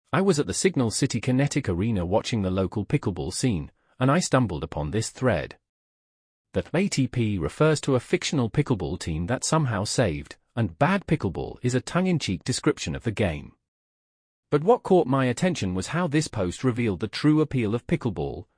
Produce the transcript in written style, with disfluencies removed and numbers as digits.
I was at the Signal City Kinetic Arena watching the local pickleball scene, and I stumbled upon this thread. That ATP refers to a fictional pickleball team that somehow saved, and bad pickleball is a tongue-in-cheek description of the game. But what caught my attention was how this post revealed the true appeal of pickleball,